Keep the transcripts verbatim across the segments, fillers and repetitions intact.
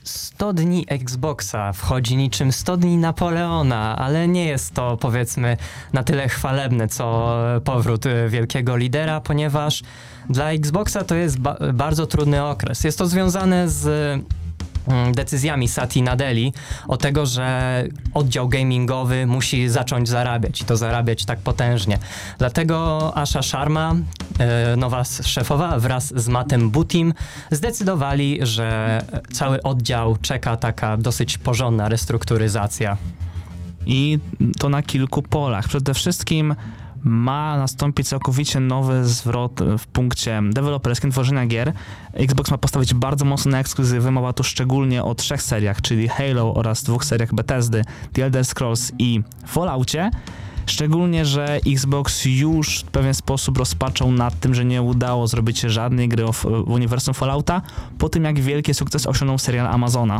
sto dni Xboxa wchodzi niczym sto dni Napoleona, ale nie jest to, powiedzmy, na tyle chwalebne, co powrót wielkiego lidera, ponieważ dla Xboxa to jest ba- bardzo trudny okres. Jest to związane z decyzjami Satya Nadeli o tego, że oddział gamingowy musi zacząć zarabiać i to zarabiać tak potężnie. Dlatego Asha Sharma, e, nowa szefowa, wraz z Mattem Bootim zdecydowali, że cały oddział czeka taka dosyć porządna restrukturyzacja. I to na kilku polach. Przede wszystkim ma nastąpić całkowicie nowy zwrot w punkcie deweloperskim tworzenia gier. Xbox ma postawić bardzo mocno na ekskluzywy. Mowa tu szczególnie o trzech seriach, czyli Halo oraz dwóch seriach Bethesdy, The Elder Scrolls i Falloutie. Szczególnie, że Xbox już w pewien sposób rozpaczał nad tym, że nie udało zrobić żadnej gry w uniwersum Fallouta, po tym jak wielki sukces osiągnął serial Amazona.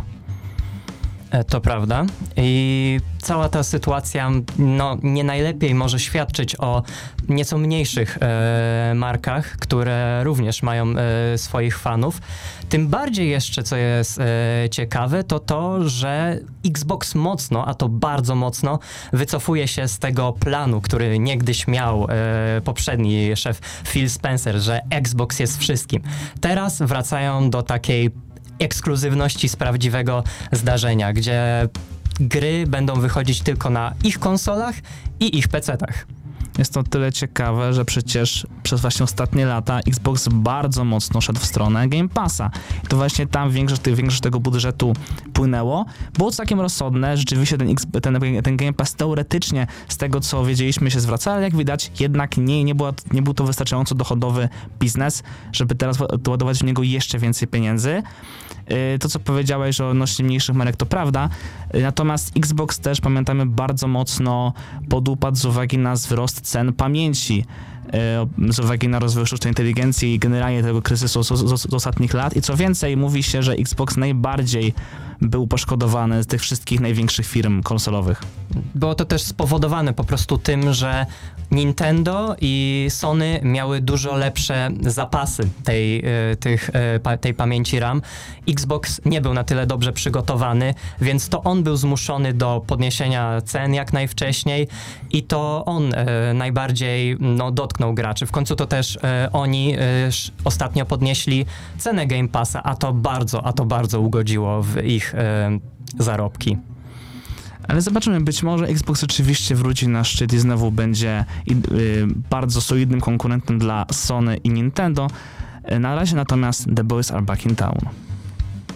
To prawda. I cała ta sytuacja no, nie najlepiej może świadczyć o nieco mniejszych e, markach, które również mają e, swoich fanów. Tym bardziej jeszcze, co jest e, ciekawe, to to, że Xbox mocno, a to bardzo mocno, wycofuje się z tego planu, który niegdyś miał e, poprzedni szef Phil Spencer, że Xbox jest wszystkim. Teraz wracają do takiej ekskluzywności z prawdziwego zdarzenia, gdzie gry będą wychodzić tylko na ich konsolach i ich pecetach. Jest to tyle ciekawe, że przecież przez właśnie ostatnie lata Xbox bardzo mocno szedł w stronę Game Passa. I to właśnie tam większość, większość tego budżetu płynęło. Było to całkiem rozsądne, rzeczywiście ten, ten, ten Game Pass teoretycznie z tego, co wiedzieliśmy, się zwraca, ale jak widać jednak nie, nie, była, nie był to wystarczająco dochodowy biznes, żeby teraz ładować w niego jeszcze więcej pieniędzy. To, co powiedziałeś o odnośnie mniejszych marek, to prawda. Natomiast Xbox też, pamiętamy, bardzo mocno podupadł z uwagi na wzrost cen pamięci, z uwagi na rozwój sztucznej inteligencji i generalnie tego kryzysu z, z, z ostatnich lat. I co więcej, mówi się, że Xbox najbardziej był poszkodowany z tych wszystkich największych firm konsolowych. Było to też spowodowane po prostu tym, że Nintendo i Sony miały dużo lepsze zapasy tej, tych, tej pamięci RAM. Xbox nie był na tyle dobrze przygotowany, więc to on był zmuszony do podniesienia cen jak najwcześniej i to on e, najbardziej no, dotknął graczy. W końcu to też e, oni e, ostatnio podnieśli cenę Game Passa, a to bardzo, a to bardzo ugodziło w ich e, zarobki. Ale zobaczymy, być może Xbox oczywiście wróci na szczyt i znowu będzie yy, bardzo solidnym konkurentem dla Sony i Nintendo. Na razie natomiast The Boys are back in town.